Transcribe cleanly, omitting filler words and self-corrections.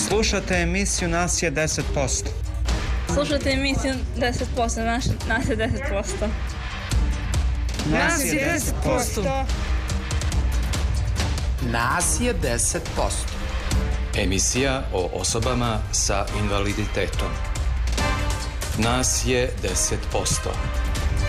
Slušate emisiju Nas je 10%. Slušate emisiju 10%, nas je 10%. Nas je 10%. Nas je 10%. Emisija o osobama sa invaliditetom. Nas je 10%.